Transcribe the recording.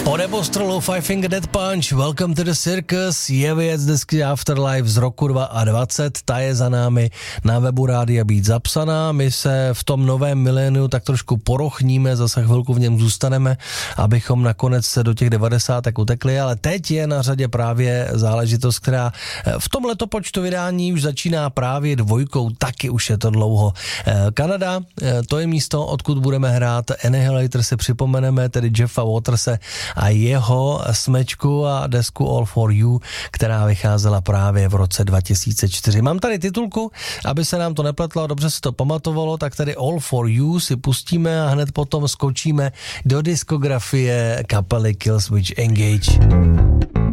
Odepostrolu Five Finger Death Punch, Welcome to the Circus, je věc desky Afterlife z roku 2020, ta je za námi na webu Rádia Beat zapsaná, my se v tom novém miléniu tak trošku porochníme, zase chvilku v něm zůstaneme, abychom nakonec se do těch 90. utekli, ale teď je na řadě právě záležitost, která v tom letopočtu vydání už začíná právě dvojkou, taky už je to dlouho. Kanada, to je místo, odkud budeme hrát Annihilator, si připomeneme, tedy Jeffa Waterse a jeho smečku a desku All for You, která vycházela právě v roce 2004. Mám tady titulku, aby se nám to nepletlo, dobře se to pamatovalo, tak tady All for You si pustíme a hned potom skočíme do diskografie kapely Killswitch Engage.